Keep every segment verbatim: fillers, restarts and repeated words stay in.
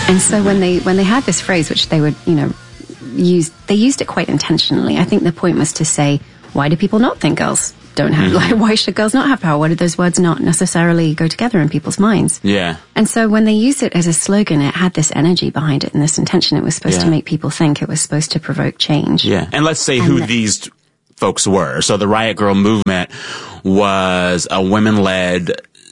And so when they when they had this phrase, which they would, you know, use, they used it quite intentionally. I think the point was to say, why do people not think girls don't have, mm-hmm. like, why should girls not have power? Why do those words not necessarily go together in people's minds? Yeah. And so when they used it as a slogan, it had this energy behind it and this intention. It was supposed yeah. to make people think. It was supposed to provoke change. Yeah. And let's say and who the- these folks were. So the Riot Grrrl movement was a women-led,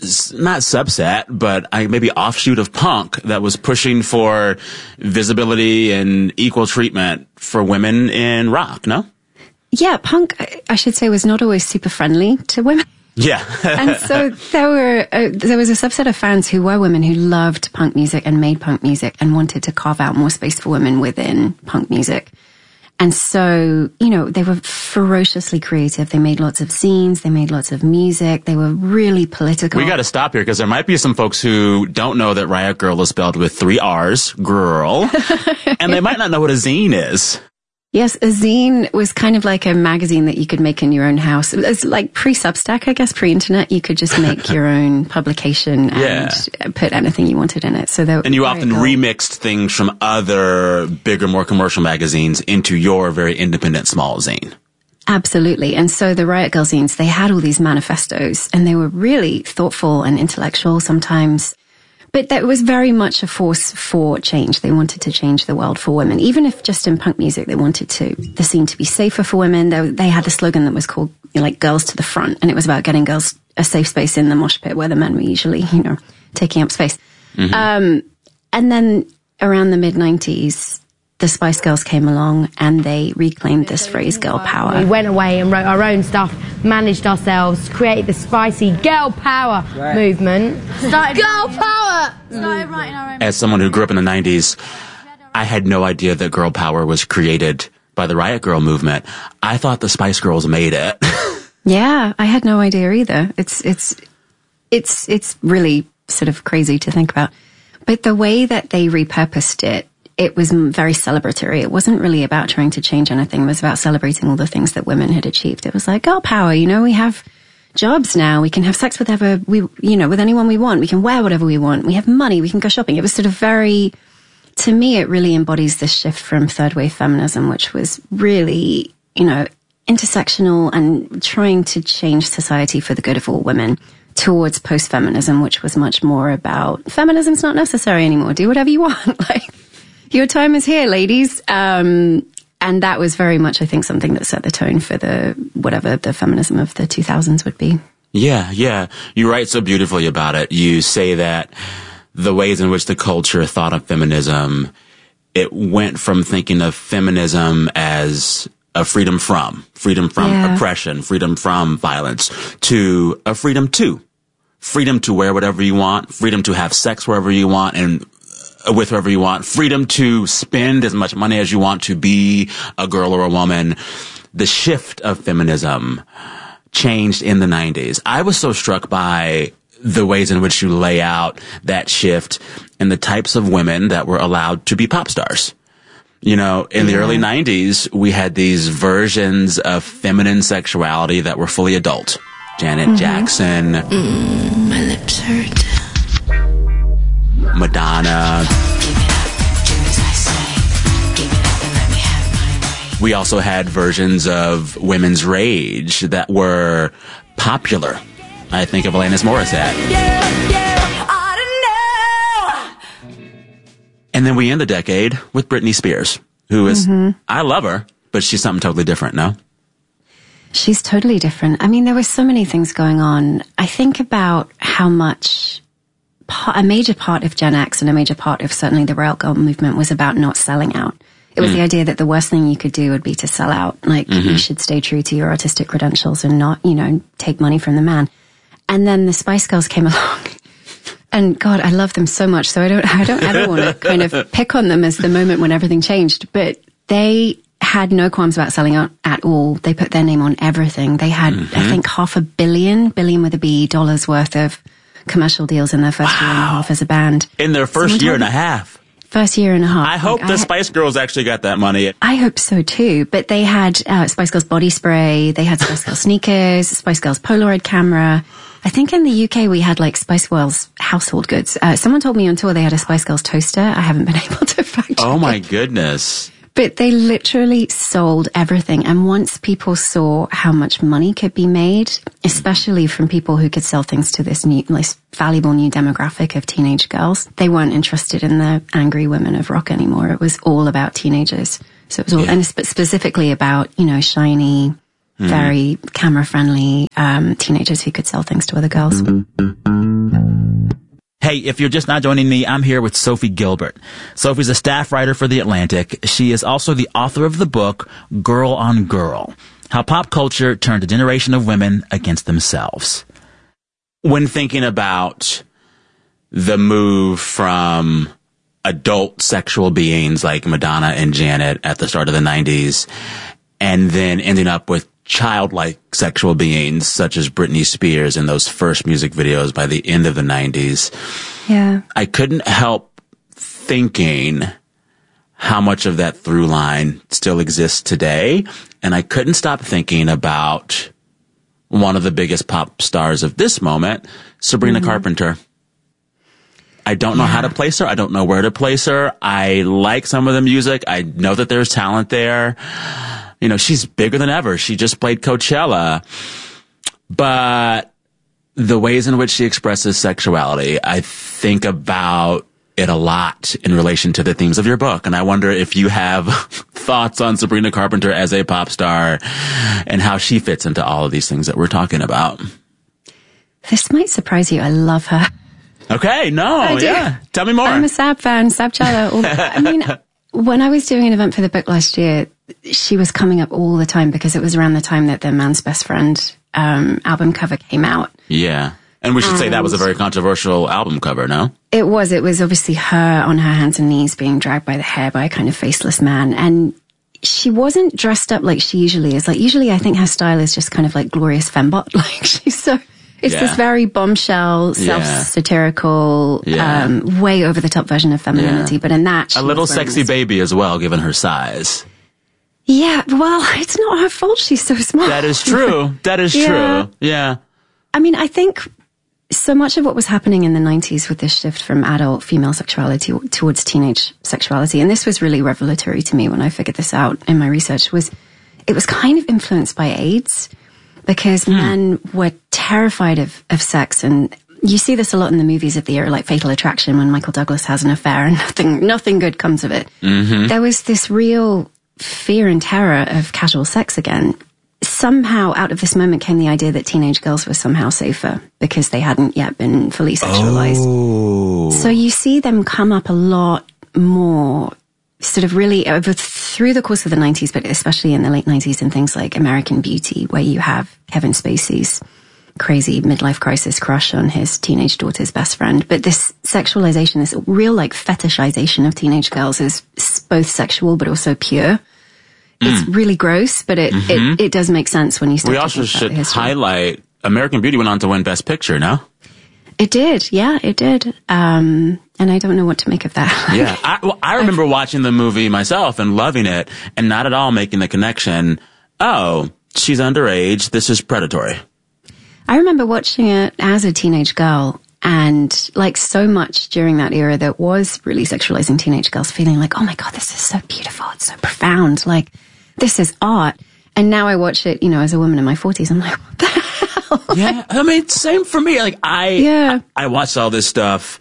not subset, but I, maybe offshoot of punk that was pushing for visibility and equal treatment for women in rock, no? Yeah, punk, I should say, was not always super friendly to women. Yeah. And so there were, uh, there was a subset of fans who were women who loved punk music and made punk music and wanted to carve out more space for women within punk music. And so, you know, they were ferociously creative. They made lots of scenes. They made lots of music. They were really political. We got to stop here because there might be some folks who don't know that Riot Grrrl is spelled with three R's, girl, and they might not know what a zine is. Yes, a zine was kind of like a magazine that you could make in your own house. It's like pre-Substack, I guess, pre-internet. You could just make your own publication and yeah. put anything you wanted in it. So that, and you often cool. remixed things from other bigger, more commercial magazines into your very independent small zine. Absolutely. And so the Riot Grrrl zines, they had all these manifestos and they were really thoughtful and intellectual sometimes. But that was very much a force for change. They wanted to change the world for women. Even if just in punk music, they wanted to the scene to be safer for women. They, they had a slogan that was called, you know, like, girls to the front. And it was about getting girls a safe space in the mosh pit where the men were usually, you know, taking up space. Mm-hmm. Um, and then around the mid nineties, the Spice Girls came along and they reclaimed this phrase, girl power. We went away and wrote our own stuff, managed ourselves, created the spicy girl power right. movement. Started girl power! Started writing our own. As someone who grew up in the nineties, I had no idea that girl power was created by the Riot Grrrl movement. I thought the Spice Girls made it. Yeah, I had no idea either. It's, it's, it's, it's really sort of crazy to think about. But the way that they repurposed it, it was very celebratory. It wasn't really about trying to change anything. It was about celebrating all the things that women had achieved. It was like, girl power, you know, we have jobs now. We can have sex with whatever we, you know, with anyone we want. We can wear whatever we want. We have money. We can go shopping. It was sort of very, to me, it really embodies the shift from third wave feminism, which was really, you know, intersectional and trying to change society for the good of all women, towards post-feminism, which was much more about feminism's not necessary anymore. Do whatever you want. Like, your time is here, ladies. Um, and that was very much, I think, something that set the tone for the, whatever the feminism of the two thousands would be. Yeah, yeah. You write so beautifully about it. You say that the ways in which the culture thought of feminism, it went from thinking of feminism as a freedom from, freedom from yeah. oppression, freedom from violence, to a freedom to, freedom to wear whatever you want, freedom to have sex wherever you want, and with whoever you want, freedom to spend as much money as you want to be a girl or a woman. The shift of feminism changed in the nineties. I was so struck by the ways in which you lay out that shift and the types of women that were allowed to be pop stars. You know, in yeah. the early nineties, we had these versions of feminine sexuality that were fully adult. Janet mm-hmm. Jackson. Mm, my lips hurt. Madonna. We also had versions of women's rage that were popular. I think of Alanis Morissette. Yeah, yeah, I don't know. And then we end the decade with Britney Spears, who is, mm-hmm. I love her, but she's something totally different, no? She's totally different. I mean, there were so many things going on. I think about how much a major part of Gen X and a major part of certainly the Riot Grrrl movement was about not selling out. It was mm. the idea that the worst thing you could do would be to sell out. Like, mm-hmm. you should stay true to your artistic credentials and not, you know, take money from the man. And then the Spice Girls came along. And God, I love them so much. So I don't, I don't ever want to kind of pick on them as the moment when everything changed. But they had no qualms about selling out at all. They put their name on everything. They had, mm-hmm. I think, half a billion, billion with a B, dollars worth of commercial deals in their first wow. year and a half as a band. In their first Someone year and a half. first year and a half. I hope like, the I Spice Girls actually got that money. I hope so too. But they had uh, Spice Girls body spray. They had Spice Girls sneakers, Spice Girls Polaroid camera. I think in the U K we had like Spice Girls household goods. Uh, someone told me on tour they had a Spice Girls toaster. I haven't been able to fact check Oh my it. goodness. But they literally sold everything. And once people saw how much money could be made, especially from people who could sell things to this new, this valuable new demographic of teenage girls, they weren't interested in the angry women of rock anymore. It was all about teenagers. So it was all, Yeah. and spe- specifically about, you know, shiny, Mm-hmm. very camera friendly, um, teenagers who could sell things to other girls. Hey, if you're just now joining me, I'm here with Sophie Gilbert. Sophie's a staff writer for The Atlantic. She is also the author of the book, Girl on Girl, How Pop Culture Turned a Generation of Women Against Themselves. When thinking about the move from adult sexual beings like Madonna and Janet at the start of the nineties, and then ending up with childlike sexual beings such as Britney Spears in those first music videos by the end of the nineties, Yeah. I couldn't help thinking how much of that through line still exists today. And I couldn't stop thinking about one of the biggest pop stars of this moment, Sabrina Mm-hmm. Carpenter. I don't know how to place her. I don't know where to place her. I like some of the music. I know that there's talent there. You know, she's bigger than ever. She just played Coachella. But the ways in which she expresses sexuality, I think about it a lot in relation to the themes of your book. And I wonder if you have thoughts on Sabrina Carpenter as a pop star and how she fits into all of these things that we're talking about. This might surprise you. I love her. Okay, no, I do. yeah. Tell me more. I'm a Sab fan, Sab Challa. All the- I mean, when I was doing an event for the book last year, she was coming up all the time because it was around the time that the Man's Best Friend um, album cover came out. Yeah. And we should say that was a very controversial album cover, no? It was. It was obviously her on her hands and knees being dragged by the hair by a kind of faceless man. And she wasn't dressed up like she usually is. Like, usually I think her style is just kind of like glorious fembot. Like, she's so... It's Yeah. this very bombshell, Yeah. self-satirical, Yeah. um, way over-the-top version of femininity. Yeah. But in that... she A little was wearing sexy this- baby as well, given her size. Yeah, well, it's not her fault she's so small. That is true. That is Yeah. true. Yeah. I mean, I think so much of what was happening in the nineties with this shift from adult female sexuality towards teenage sexuality, and this was really revelatory to me when I figured this out in my research, was it was kind of influenced by AIDS, because men were terrified of, of sex. And you see this a lot in the movies of the era, like Fatal Attraction, when Michael Douglas has an affair and nothing, nothing good comes of it. Mm-hmm. There was this real fear and terror of casual sex again. Somehow out of this moment came the idea that teenage girls were somehow safer because they hadn't yet been fully sexualized. Oh. So you see them come up a lot more, sort of really over through the course of the nineties, but especially in the late nineties and things like American Beauty, where you have Kevin Spacey's crazy midlife crisis crush on his teenage daughter's best friend. But this sexualization, this real like fetishization of teenage girls is both sexual but also pure. It's really gross, but it, Mm-hmm. it, it does make sense when you start We to also think about should the history. highlight American Beauty went on to win Best Picture, no? It did, yeah, it did. Um, and I don't know what to make of that. Yeah. I, well, I remember watching the movie myself and loving it and not at all making the connection, oh, she's underage, this is predatory. I remember watching it as a teenage girl, and like so much during that era that was really sexualizing teenage girls, feeling like, oh my God, this is so beautiful. It's so profound. Like, this is art. And now I watch it, you know, as a woman in my forties, I'm like, what the hell? Yeah. I mean, same for me. Like, I, Yeah. I, I watched all this stuff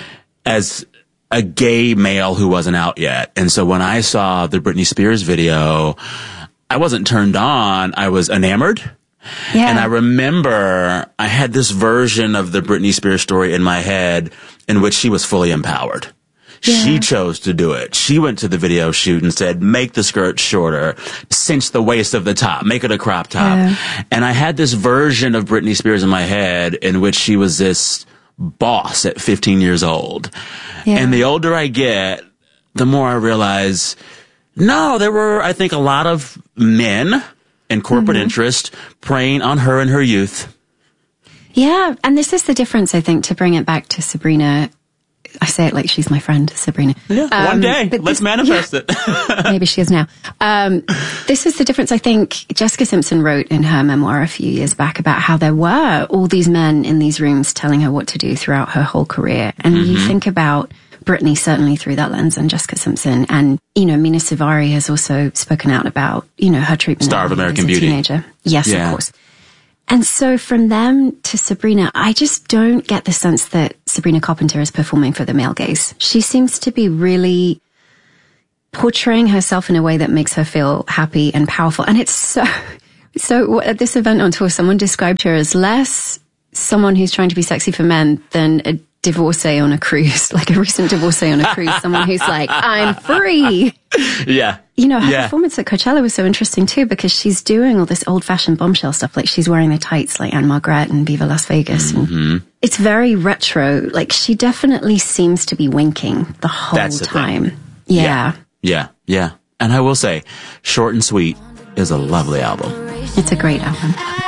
as a gay male who wasn't out yet. And so when I saw the Britney Spears video, I wasn't turned on. I was enamored. Yeah. And I remember I had this version of the Britney Spears story in my head in which she was fully empowered. She Yeah. chose to do it. She went to the video shoot and said, make the skirt shorter, cinch the waist of the top, make it a crop top. Yeah. And I had this version of Britney Spears in my head in which she was this boss at fifteen years old. Yeah. And the older I get, the more I realize, no, there were, I think, a lot of men and corporate Mm-hmm. interest preying on her in her youth. Yeah, and this is the difference, I think, to bring it back to Sabrina. I say it like she's my friend, Sabrina. Yeah, Um, one day. but Let's this- manifest it. Maybe she is now. Um, this is the difference, I think. Jessica Simpson wrote in her memoir a few years back about how there were all these men in these rooms telling her what to do throughout her whole career. And Mm-hmm. you think about Britney certainly through that lens, and Jessica Simpson. And, you know, Mina Suvari has also spoken out about, you know, her treatment Star of as American a Beauty. teenager. Yes, Yeah. of course. And so from them to Sabrina, I just don't get the sense that Sabrina Carpenter is performing for the male gaze. She seems to be really portraying herself in a way that makes her feel happy and powerful. And it's so, so at this event on tour, someone described her as less someone who's trying to be sexy for men than a divorcee on a cruise, like a recent divorcee on a cruise, someone who's like, I'm free. Yeah. You know, her Yeah. performance at Coachella was so interesting too, because she's doing all this old fashioned bombshell stuff. Like she's wearing the tights like Anne Margaret and Viva Las Vegas. Mm-hmm. And it's very retro. Like she definitely seems to be winking the whole That's the time. thing. Yeah. Yeah. Yeah. And I will say, Short and Sweet is a lovely album. It's a great album.